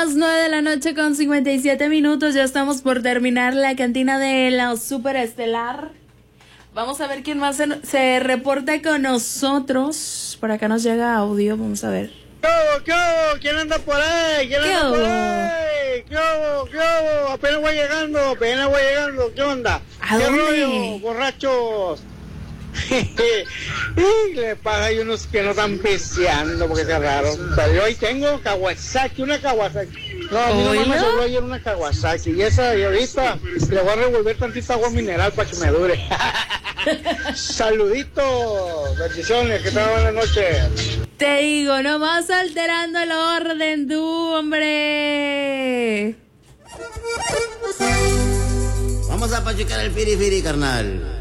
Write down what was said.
Las 9 de la noche con 57 minutos, ya estamos por terminar la cantina de la Super Estelar. Vamos a ver quién más se reporta con nosotros. Por acá nos llega audio, vamos a ver. ¿Qué hubo? ¿Quién anda por ahí? ¿Quién anda por ahí? ¿Qué hubo? Apenas voy llegando, ¿qué onda? ¿A ¿Qué dónde? rollo, borrachos? Y le pasa, hay unos que no están piseando porque se raro. Pero yo ahí tengo Kawasaki, una Kawasaki. No, a mí nomás me sobró ayer una Kawasaki. Y esa, y ahorita le voy a revolver tantita agua mineral para que me dure. Saluditos, bendiciones, que tengan buena noche. Te digo, no vas alterando el orden tú, hombre. Vamos a pachicar el firifiri, carnal.